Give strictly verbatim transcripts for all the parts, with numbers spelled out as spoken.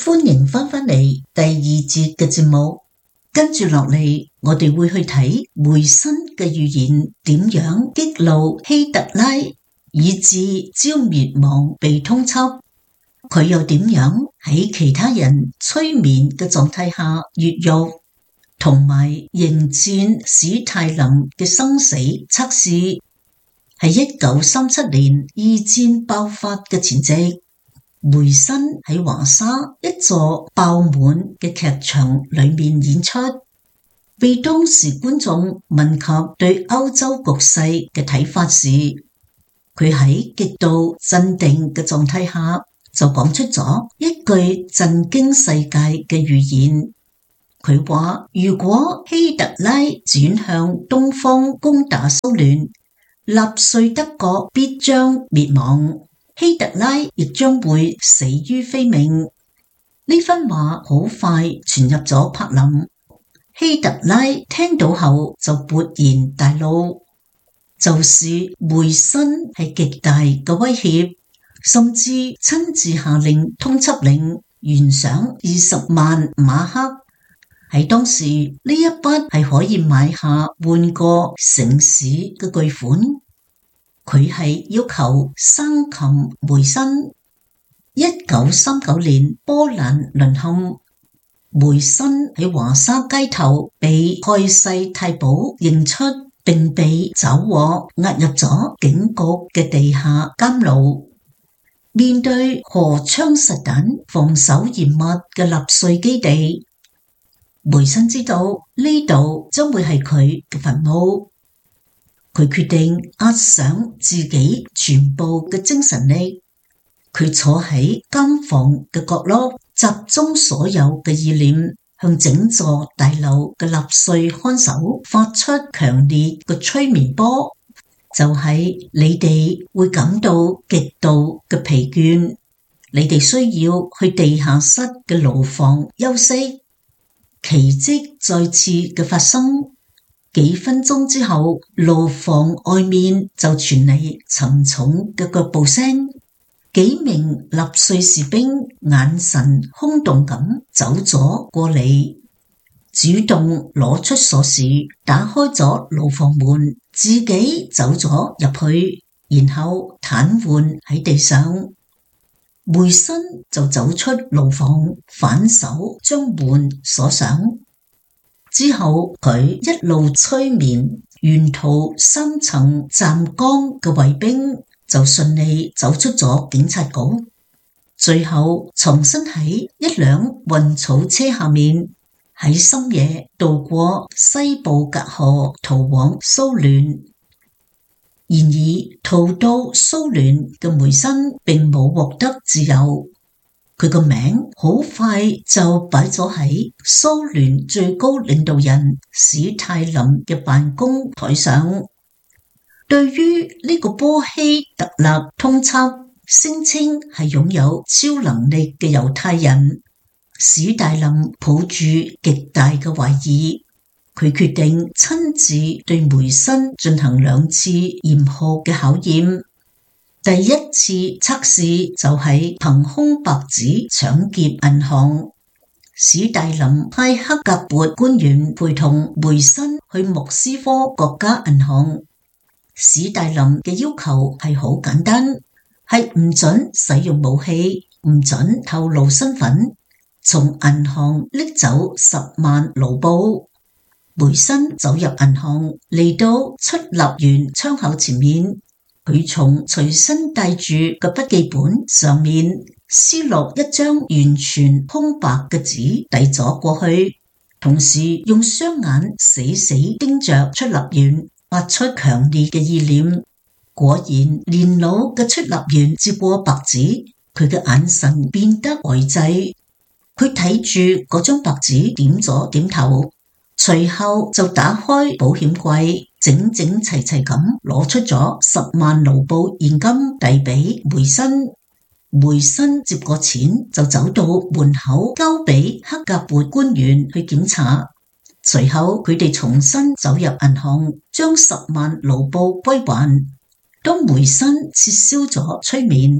歡迎返返嚟第二節嘅節目，跟住落嚟我哋會去睇梅辛嘅預言點樣激怒希特拉，以致朝滅亡被通緝，佢又點樣喺其他人催眠嘅狀態下越獄，同埋迎戰史泰林嘅生死測試。喺一九三七年二戰爆發嘅前夕，梅辛喺華沙一座爆滿嘅劇場裏面演出，被當時觀眾問及對歐洲局勢嘅睇法時，佢喺極度鎮定嘅狀態下就講出咗一句震驚世界嘅預言。佢話如果希特拉轉向東方攻打蘇聯，納粹德國必將滅亡，希特拉亦將會死於非命。呢番話好快傳入咗柏林，希特拉聽到後就勃然大怒，就是梅辛係極大嘅威脅，甚至親自下令通緝令懸賞二十萬馬克。喺當時呢一筆係可以買下半個城市嘅巨款。佢係要求生擒梅辛。一九三九年波蘭淪陷，梅辛喺華沙街頭被蓋世太保認出，並被抓獲押入咗警局嘅地下監牢。面對荷槍實彈防守嚴密嘅納粹基地，梅辛知道呢度將會係佢嘅墳墓，佢決定壓上自己全部嘅精神力。佢坐喺監房嘅角落，集中所有嘅意念，向整座大樓嘅納粹看守發出強烈嘅催眠波，就係、是、你哋會感到極度嘅疲倦，你哋需要去地下室嘅牢房休息。奇蹟再次嘅發生，幾分鐘之後，牢房外面就傳嚟沉重嘅腳步聲，幾名納粹士兵眼神空洞咁走咗過嚟，主動攞出鎖匙打開咗牢房門，自己走咗入去，然後癱瘓喺地上。梅辛就走出牢房，反手將門鎖上，之後佢一路催眠，沿途三層站崗嘅衛兵就順利走出咗警察局，最後藏身喺一輛運草車下面，喺深夜渡過西布格河逃往蘇聯。然而逃到蘇聯嘅梅辛並冇獲得自由，佢個名好快就擺咗喺蘇聯最高領導人史泰林嘅辦公台上。對於呢個波希特勒通緝聲稱係擁有超能力嘅猶太人，史泰林抱住極大嘅懷疑。佢決定親自對梅辛進行兩次嚴酷嘅考驗。第一次測試就係憑空白紙搶劫銀行。史泰林派克格勃官員陪同梅辛去莫斯科國家銀行。史泰林嘅要求係好簡單，係唔准使用武器，唔准透露身份，從銀行拎走十萬盧布。梅辛走入銀行，嚟到出納員窗口前面，佢從隨身帶住嘅筆記本上面撕落一張完全空白嘅紙遞咗過去，同時用雙眼死死盯着出納員，發出強烈嘅意念。果然，年老嘅出納員接過白紙，佢嘅眼神變得呆滯，佢睇住嗰張白紙點咗點頭。隨後就打開保險櫃，整整齊齊咁攞出咗十萬盧布現金遞俾梅辛。梅辛接過錢就走到門口交俾克格勃官員去檢查。隨後佢哋重新走入銀行，將十萬盧布歸還。當梅辛撤銷咗催眠，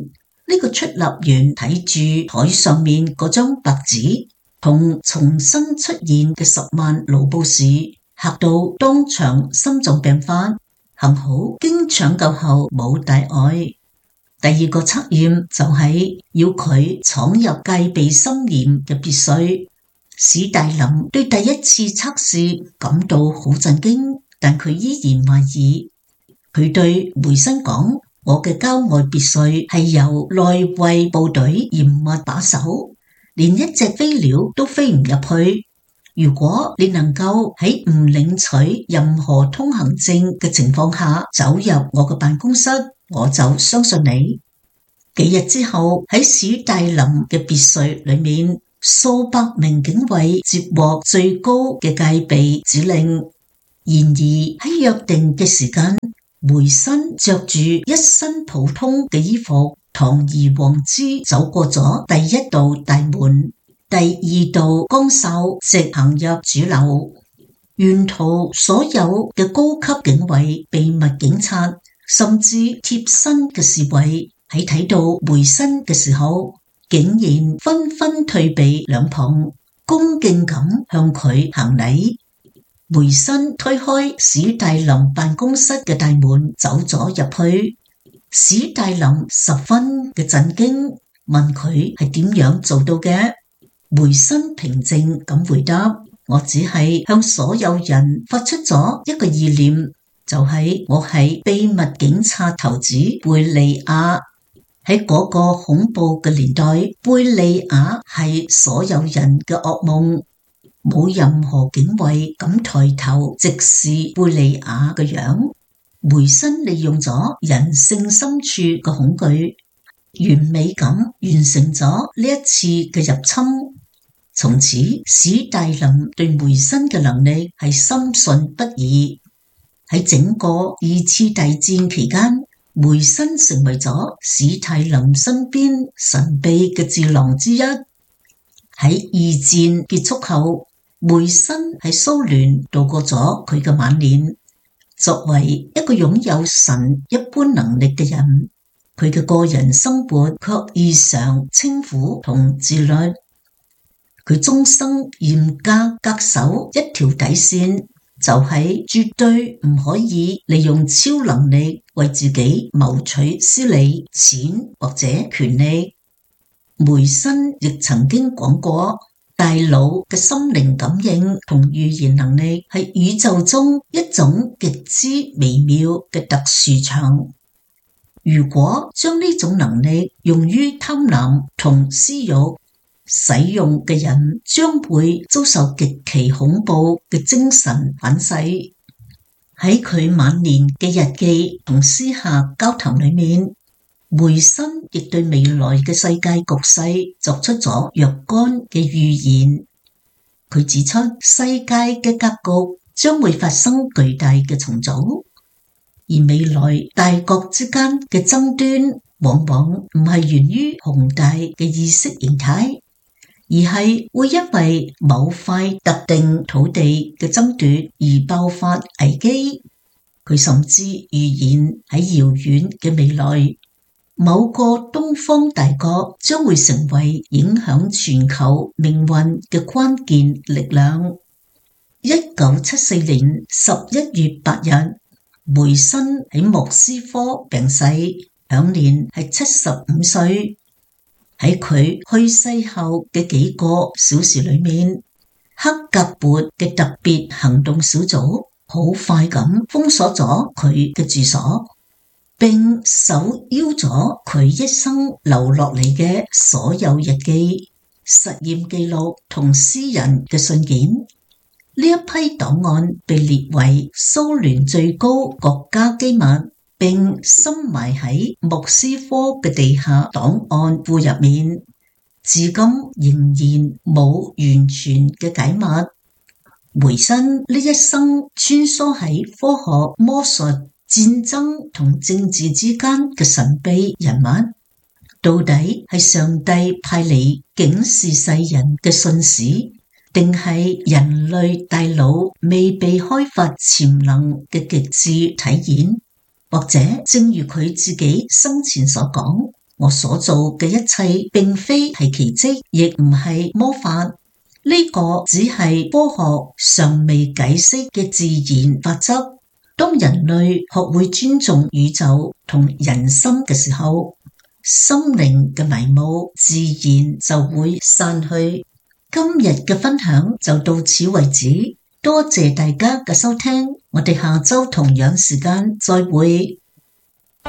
呢個出納員睇住台上面嗰張白紙同重新出現嘅十萬盧布士，嚇到當場心臟病發，幸好經搶救後冇大礙。第二個測驗就係要佢闖入戒備森嚴嘅別墅。史大林對第一次測試感到好震驚，但佢依然懷疑。佢對梅森講：我嘅郊外別墅係由內衛部隊嚴密把守，連一隻飛鳥都飛唔入去。如果你能夠喺唔領取任何通行證嘅情況下走入我嘅辦公室，我就相信你。幾日之後，喺史大林嘅別墅裏面，數百名警衛接獲最高嘅戒備指令。然而喺約定嘅時間，梅森着住一身普通嘅衣服，堂而皇之走過咗第一道大門，第二道崗哨直行入主樓。沿途所有嘅高級警衛、秘密警察，甚至貼身嘅侍衛，喺睇到梅森嘅時候，竟然紛紛退避兩旁，恭敬咁向佢行禮。梅森推開史大林辦公室嘅大門，走咗入去。史大林十分嘅震驚，問佢係點樣做到嘅。梅森平靜咁回答：我只係向所有人發出咗一個意念，就係、是、我係秘密警察頭子貝利亞。喺嗰個恐怖嘅年代，貝利亞係所有人嘅噩夢，冇任何警衛敢抬頭直視貝利亞嘅樣。梅森利用咗人性深處嘅恐懼，完美咁完成咗呢一次嘅入侵。從此，史大林對梅森嘅能力係深信不疑。喺整個二次大戰期間，梅森成為咗史大林身邊神秘嘅智囊之一。喺二戰結束後，梅森喺蘇聯度過咗佢嘅晚年。作為一個擁有神一般能力嘅人，佢嘅個人生活卻異常清苦同自律。佢終生嚴格恪守一條底線，就係絕對唔可以利用超能力為自己謀取私利、錢或者權利。梅森亦曾經講過，大腦嘅心靈感應同預言能力係宇宙中一種極之微妙嘅特殊場。如果將呢種能力用於貪婪同私欲，使用嘅人將會遭受極其恐怖嘅精神反噬。喺佢晚年嘅日記同私下交談裏面，梅森亦對未來嘅世界局勢作出咗若干嘅預言。佢指出，世界嘅格局將會發生巨大嘅重組，而未來大國之間嘅爭端往往唔係源於宏大嘅意識形態，而係會因為某塊特定土地嘅爭奪而爆發危機。佢甚至預言喺遙遠嘅未來，某個東方大國將會成為影響全球命運嘅關鍵力量。一九七四年十一月八日，梅森喺莫斯科病逝，享年係七十五歲。喺佢去世後嘅幾個小時裏面，克格勃嘅特別行動小組好快咁封鎖咗佢嘅住所，並搜腰咗佢一生留落嚟嘅所有日記、實驗記錄同私人嘅信件。呢一批檔案被列為蘇聯最高國家機密，並深埋喺莫斯科嘅地下檔案庫入面，至今仍然冇完全嘅解密。梅森呢一生穿梭喺科學、魔術、戰爭同政治之間嘅神秘人物，到底係上帝派嚟警示世人嘅信使，定係人類大腦未被開發潛能嘅極致體現？或者正如佢自己生前所講， 我所做嘅一切並非係奇蹟，亦唔係魔法，呢個只係科學尚未解釋嘅自然法則。當人類學會尊重宇宙同人心嘅時候，心靈嘅迷霧自然就會散去。今日嘅分享就到此為止，多謝大家嘅收聽，我哋下周同樣時間再會。